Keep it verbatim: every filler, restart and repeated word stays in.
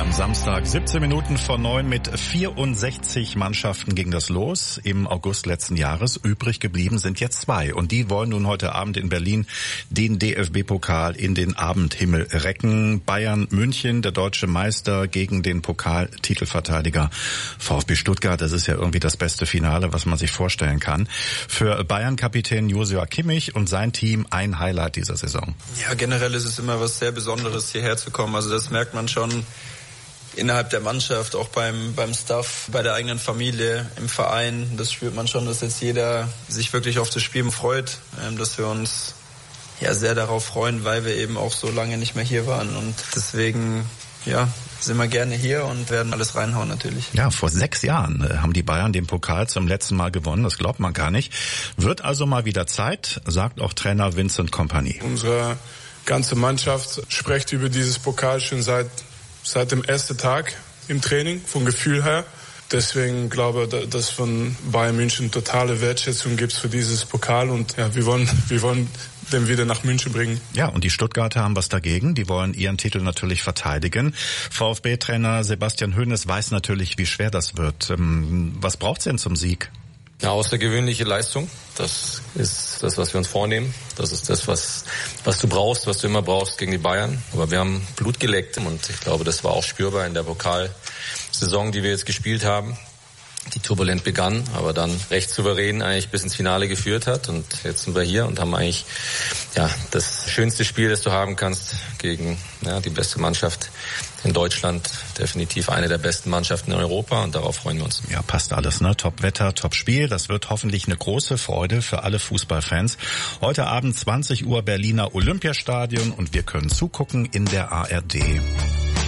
Am Samstag siebzehn Minuten vor neun mit vierundsechzig Mannschaften ging das los im August letzten Jahres. Übrig geblieben sind jetzt zwei. Und die wollen nun heute Abend in Berlin den D F B-Pokal in den Abendhimmel recken. Bayern München, der deutsche Meister, gegen den Pokaltitelverteidiger VfB Stuttgart. Das ist ja irgendwie das beste Finale, was man sich vorstellen kann. Für Bayern-Kapitän Joshua Kimmich und sein Team ein Highlight dieser Saison. Ja, generell ist es immer was sehr Besonderes, hierher zu kommen. Also das merkt man schon innerhalb der Mannschaft, auch beim beim Staff, bei der eigenen Familie, im Verein. Das spürt man schon, dass jetzt jeder sich wirklich auf das Spiel freut, dass wir uns ja sehr darauf freuen, weil wir eben auch so lange nicht mehr hier waren. Und deswegen ja, sind wir gerne hier und werden alles reinhauen natürlich. Ja, vor sechs Jahren haben die Bayern den Pokal zum letzten Mal gewonnen. Das glaubt man gar nicht. Wird also mal wieder Zeit, sagt auch Trainer Vincent Kompany. Unsere ganze Mannschaft spricht über dieses Pokal schon seit seit dem ersten Tag im Training, vom Gefühl her. Deswegen glaube ich, dass von Bayern München totale Wertschätzung gibt für dieses Pokal und ja, wir wollen, wir wollen den wieder nach München bringen. Ja, und die Stuttgarter haben was dagegen. Die wollen ihren Titel natürlich verteidigen. VfB-Trainer Sebastian Hoeneß weiß natürlich, wie schwer das wird. Was braucht's denn zum Sieg? Eine außergewöhnliche Leistung. Das ist das, was wir uns vornehmen. Das ist das, was was du brauchst, was du immer brauchst gegen die Bayern. Aber wir haben Blut geleckt und ich glaube, das war auch spürbar in der Pokalsaison, die wir jetzt gespielt haben, die turbulent begann, aber dann recht souverän eigentlich bis ins Finale geführt hat. Und jetzt sind wir hier und haben eigentlich ja das schönste Spiel, das du haben kannst gegen ja, die beste Mannschaft in Deutschland, definitiv eine der besten Mannschaften in Europa und darauf freuen wir uns. Ja, passt alles, ne? Top-Wetter, Top-Spiel. Das wird hoffentlich eine große Freude für alle Fußballfans. Heute Abend zwanzig Uhr Berliner Olympiastadion und wir können zugucken in der A R D.